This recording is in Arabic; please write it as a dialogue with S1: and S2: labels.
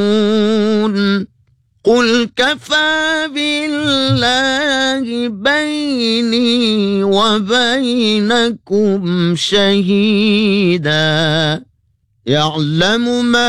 S1: قل كفى بالله بيني وبينكم شهيدا يعلم ما